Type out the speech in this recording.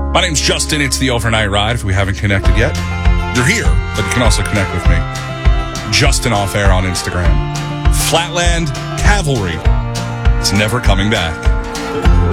My name's Justin. It's the Overnight Ride. If we haven't connected yet, you're here, but you can also connect with me. Justin Off Air on Instagram. Flatland Cavalry. It's never coming back.